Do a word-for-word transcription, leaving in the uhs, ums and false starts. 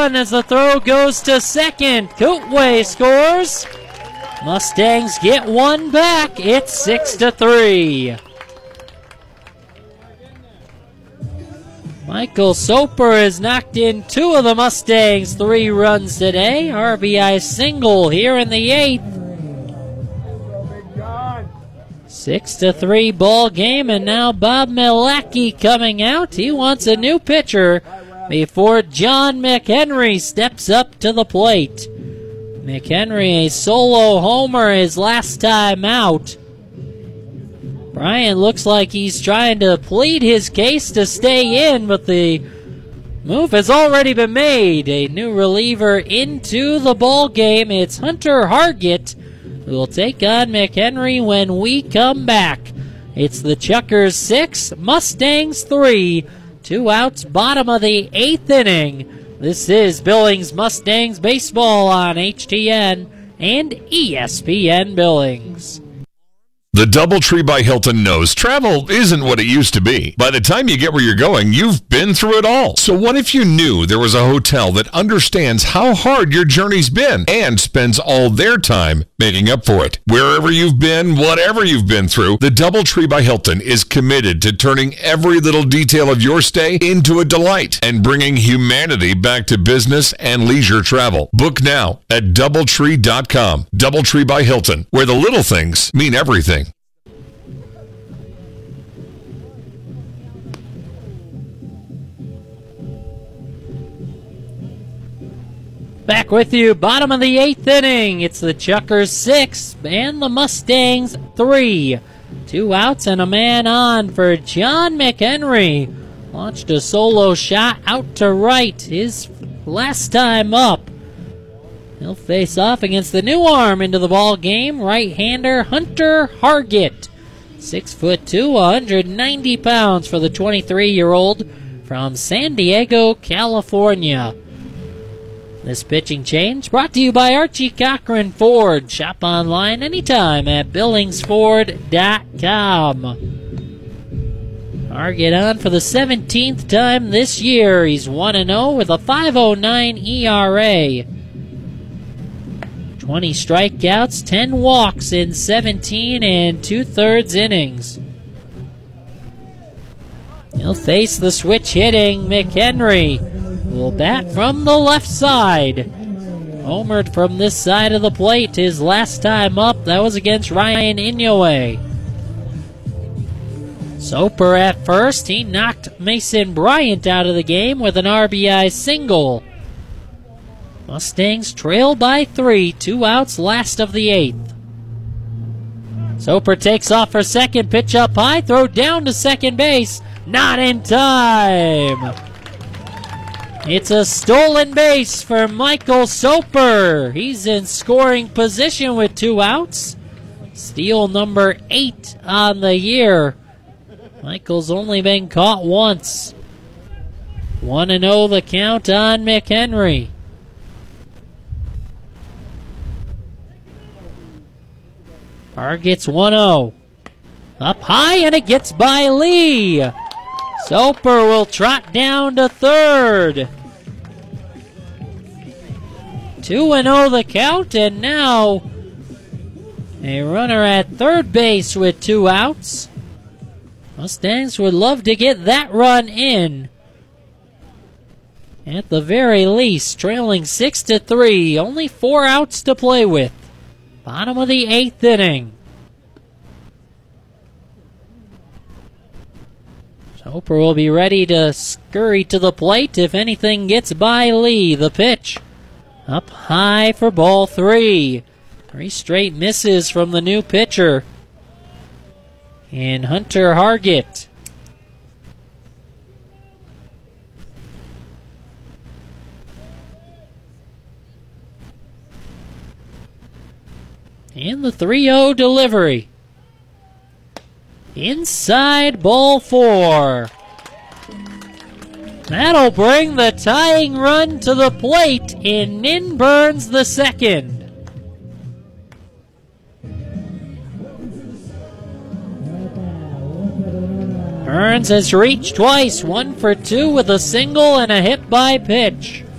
run as the throw goes to second. Kootway scores. Mustangs get one back. It's six to three. Michael Soper has knocked in two of the Mustangs' three runs today. R B I single here in the eighth. Six to three ball game, and now Bob Milacki coming out. He wants a new pitcher before John McHenry steps up to the plate. McHenry, a solo homer his last time out. Brian looks like he's trying to plead his case to stay in, but the move has already been made. A new reliever into the ball game. It's Hunter Hargett who will take on McHenry when we come back. It's the Chuckers six, Mustangs three. Two outs, bottom of the eighth inning. This is Billings Mustangs baseball on H T N and E S P N Billings. The DoubleTree by Hilton knows travel isn't what it used to be. By the time you get where you're going, you've been through it all. So what if you knew there was a hotel that understands how hard your journey's been and spends all their time making up for it? Wherever you've been, whatever you've been through, the DoubleTree by Hilton is committed to turning every little detail of your stay into a delight and bringing humanity back to business and leisure travel. Book now at doubletree dot com. DoubleTree by Hilton, where the little things mean everything. Back with you, bottom of the eighth inning. It's the Chuckers six and the Mustangs three. Two outs and a man on for John McHenry. Launched a solo shot out to right, his last time up. He'll face off against the new arm into the ball game, right-hander Hunter Hargett. Six foot two, one hundred ninety pounds for the twenty-three-year-old from San Diego, California. This pitching change brought to you by Archie Cochran Ford. Shop online anytime at billings ford dot com. Hargett on for the seventeenth time this year. He's one and oh with a five oh nine E R A. twenty strikeouts, ten walks in seventeen and two-thirds innings. He'll face the switch hitting McHenry. Will bat from the left side. Homered from this side of the plate his last time up. That was against Ryan Inoue. Soper at first. He knocked Mason Bryant out of the game with an R B I single. Mustangs trail by three. Two outs, last of the eighth. Soper takes off for second. Pitch up high. Throw down to second base. Not in time. It's a stolen base for Michael Soper. He's in scoring position with two outs. Steal number eight on the year. Michael's only been caught once. one and oh the count on McHenry. Hargett's one oh. Up high, and it gets by Lee. Soper will trot down to third. two and oh the count, and now a runner at third base with two outs. Mustangs would love to get that run in. At the very least, trailing six to three, only four outs to play with. Bottom of the eighth inning. Soper will be ready to scurry to the plate if anything gets by Lee. The pitch up high for ball three. Three straight misses from the new pitcher. And Hunter Hargett. And the three oh delivery. Inside ball four. That'll bring the tying run to the plate in Nin Burns the second. Burns has reached twice, one for two with a single and a hit by pitch.